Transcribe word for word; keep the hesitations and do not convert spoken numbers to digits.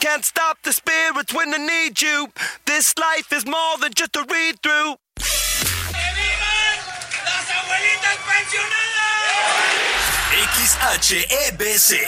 can't stop the spirits when they need you. This life is more than just a read-through. ¡Que vivan las abuelitas pensionadas! X H E B C